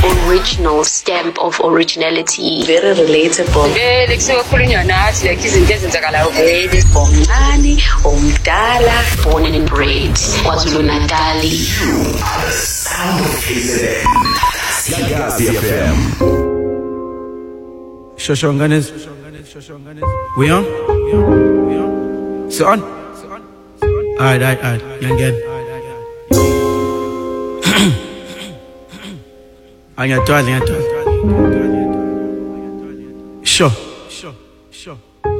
original stamp of originality. Very relatable. Born and bred, KwaZulu Natal. Sound of KZN. Siyagazi FM. Shoshonganes. We on? So on? Alright. Young again. I got to. Sure.